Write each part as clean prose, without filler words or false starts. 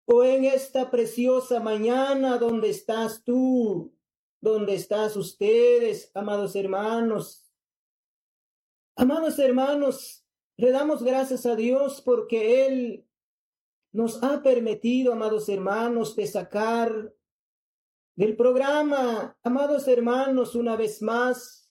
o en esta preciosa mañana donde estás tú, donde estás ustedes, amados hermanos. Amados hermanos, le damos gracias a Dios porque Él nos ha permitido, amados hermanos, de sacar del programa, amados hermanos, una vez más.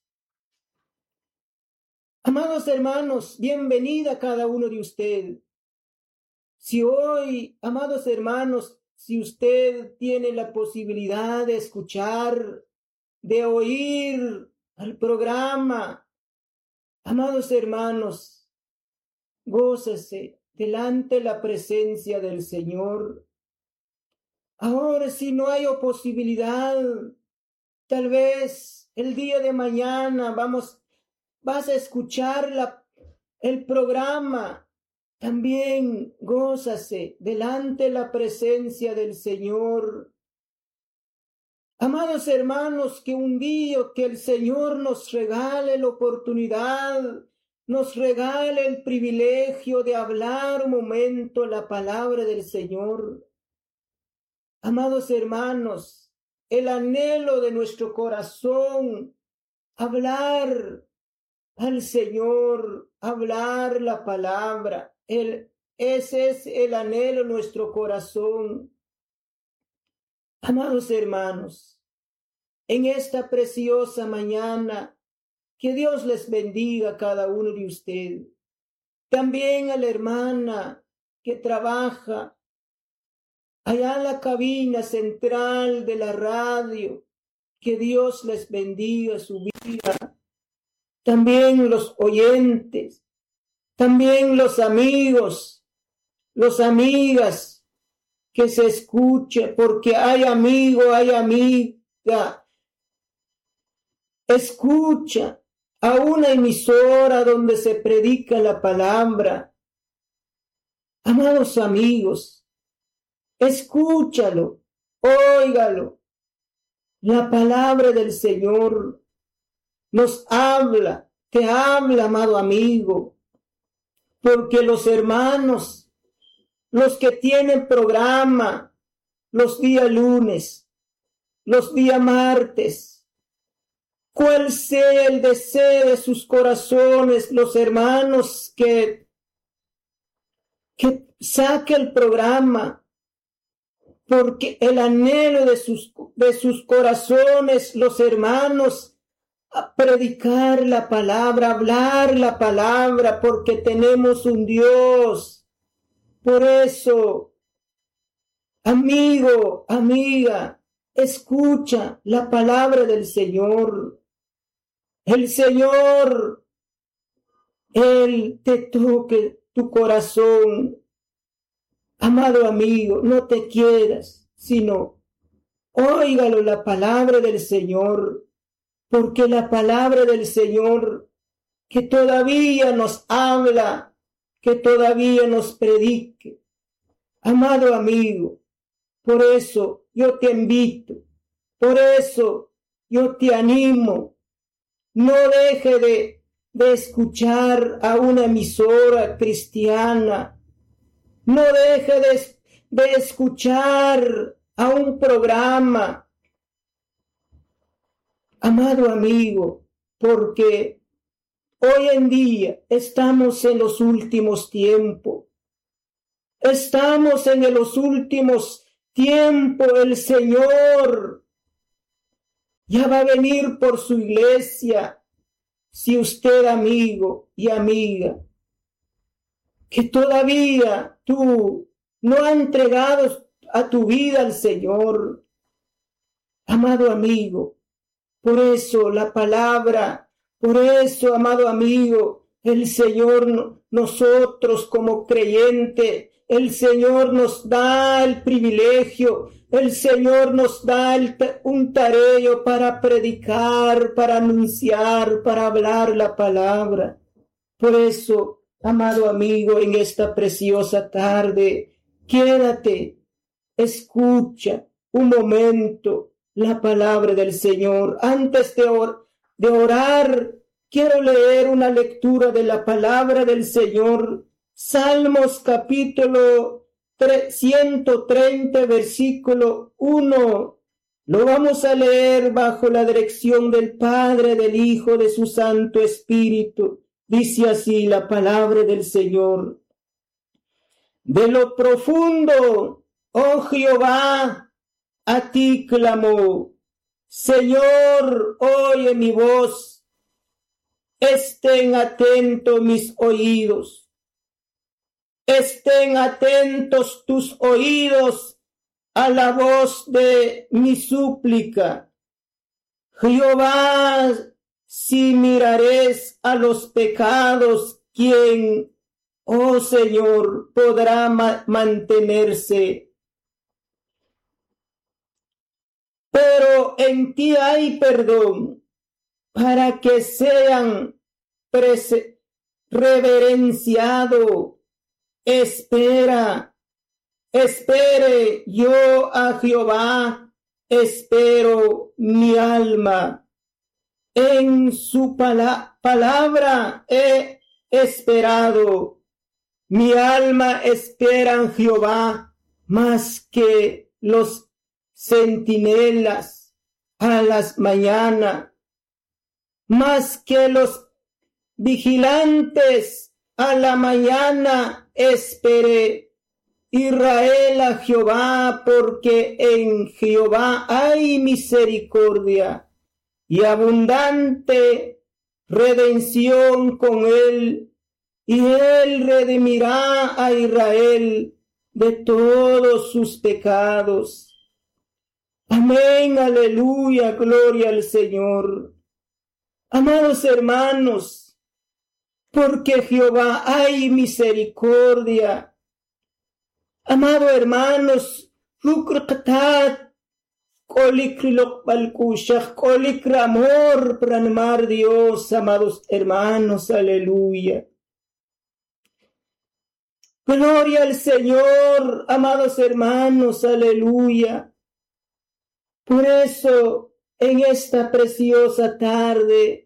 Amados hermanos, bienvenida cada uno de ustedes. Si hoy, amados hermanos, si usted tiene la posibilidad de escuchar, de oír al programa, amados hermanos, gócese delante de la presencia del Señor. Ahora, si no hay posibilidad, tal vez el día de mañana vas a escuchar el programa. También gózase delante de la presencia del Señor. Amados hermanos, que un día que el Señor nos regale la oportunidad, nos regale el privilegio de hablar un momento la palabra del Señor. Amados hermanos, el anhelo de nuestro corazón, hablar al Señor, hablar la palabra. Ese es el anhelo de nuestro corazón. Amados hermanos, en esta preciosa mañana, que Dios les bendiga a cada uno de ustedes. También a la hermana que trabaja allá en la cabina central de la radio, que Dios les bendiga su vida. También los oyentes, también los amigos, las amigas que se escuchen, porque hay amigo, hay amiga. Escucha a una emisora donde se predica la palabra. Amados amigos, escúchalo, óigalo. La palabra del Señor nos habla, te habla, amado amigo. Porque los hermanos, los que tienen programa, los días lunes, los días martes, cuál sea el deseo de sus corazones, los hermanos que saque el programa, porque el anhelo de sus corazones, los hermanos, a predicar la palabra, hablar la palabra, porque tenemos un Dios. Por eso, amigo, amiga, escucha la palabra del Señor. El Señor, Él te toque tu corazón. Amado amigo, no te quieras, sino óigalo la palabra del Señor. Porque la palabra del Señor que todavía nos habla, que todavía nos predique. Amado amigo, por eso yo te invito, por eso yo te animo. No deje de escuchar a una emisora cristiana. No deje de escuchar a un programa. Amado amigo, porque hoy en día estamos en los últimos tiempos. Estamos en los últimos tiempos. El Señor ya va a venir por su iglesia. Si usted, amigo y amiga, que todavía tú no has entregado a tu vida al Señor, amado amigo, por eso la palabra, por eso, amado amigo, el Señor, nosotros como creyentes, el Señor nos da el privilegio, el Señor nos da un tarea para predicar, para anunciar, para hablar la palabra. Por eso, amado amigo, en esta preciosa tarde, quédate, escucha un momento la palabra del Señor. Antes de orar, quiero leer una lectura de la palabra del Señor. Salmos capítulo 130, versículo 1. Lo vamos a leer bajo la dirección del Padre, del Hijo, de su Santo Espíritu. Dice así la palabra del Señor. De lo profundo, oh Jehová, a ti clamo. Señor, oye mi voz. Estén atentos mis oídos. Estén atentos tus oídos a la voz de mi súplica. Jehová, si mirares a los pecados, ¿quién, oh Señor, podrá mantenerse? Pero en ti hay perdón, para que sean reverenciado. Espere yo a Jehová, espero mi alma. En su palabra he esperado. Mi alma espera en Jehová más que los centinelas a las mañanas, más que los vigilantes a la mañana. Espere Israel a Jehová, porque en Jehová hay misericordia y abundante redención con él, y él redimirá a Israel de todos sus pecados. Amén, aleluya, gloria al Señor. Amados hermanos, porque Jehová hay misericordia. Amado hermanos, amor para amar Dios, amados hermanos, aleluya. Gloria al Señor, amados hermanos, aleluya. Por eso, en esta preciosa tarde,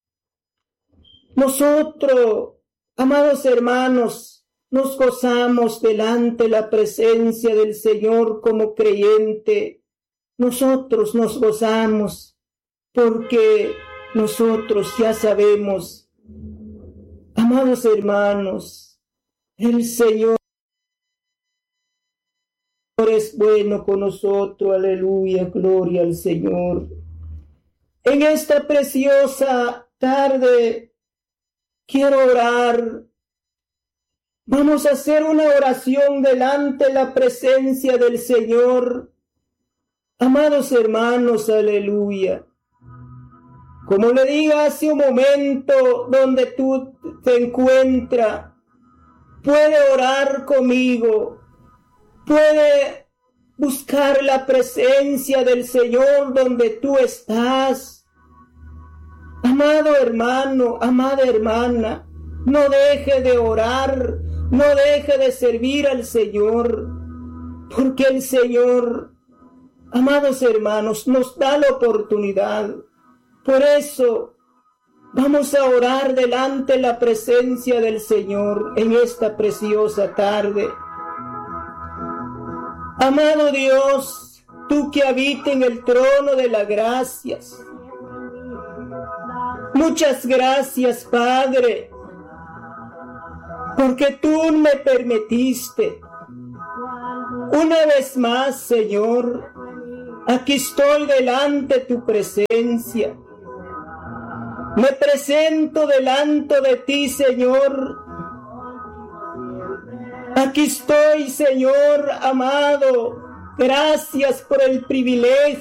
nosotros, amados hermanos, nos gozamos delante de la presencia del Señor como creyente. Nosotros nos gozamos porque nosotros ya sabemos, amados hermanos, el Señor es bueno con nosotros, aleluya, gloria al Señor. En esta preciosa tarde quiero orar. Vamos a hacer una oración delante de la presencia del Señor. Amados hermanos, aleluya. Como le diga hace un momento, donde tú te encuentras, puede orar conmigo. Puede buscar la presencia del Señor donde tú estás. Amado hermano, amada hermana, no deje de orar, no deje de servir al Señor, porque el Señor, amados hermanos, nos da la oportunidad. Por eso vamos a orar delante de la presencia del Señor en esta preciosa tarde. Amado Dios, tú que habitas en el trono de las gracias, muchas gracias, Padre, porque tú me permitiste. Una vez más, Señor, aquí estoy delante de tu presencia. Me presento delante de ti, Señor. Aquí estoy, Señor amado. Gracias por el privilegio